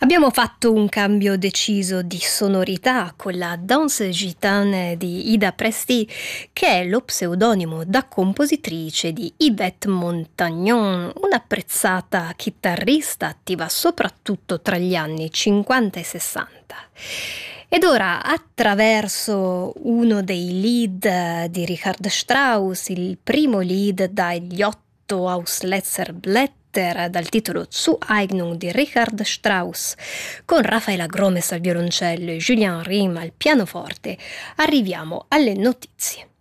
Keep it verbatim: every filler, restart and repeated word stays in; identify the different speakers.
Speaker 1: Abbiamo fatto un cambio deciso di sonorità con la Danse gitane di Ida Presti, che è lo pseudonimo da compositrice di Yvette Montagnon, un'apprezzata chitarrista attiva soprattutto tra gli anni cinquanta e sessanta. Ed ora, attraverso uno dei lead di Richard Strauss, il primo lead dagli otto aus Letzer Blätter, dal titolo Zueignung di Richard Strauss, con Raffaella Gromes al violoncello e Julien Riem al pianoforte, arriviamo alle notizie.